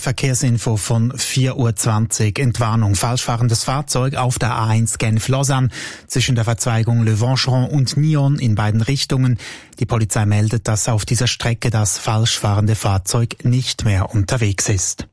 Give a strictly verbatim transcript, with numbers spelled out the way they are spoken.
Verkehrsinfo von vier Uhr zwanzig. Entwarnung. Falschfahrendes Fahrzeug auf der A eins Genf-Lausanne zwischen der Verzweigung Le Vancheron und Nyon in beiden Richtungen. Die Polizei meldet, dass auf dieser Strecke das falschfahrende Fahrzeug nicht mehr unterwegs ist.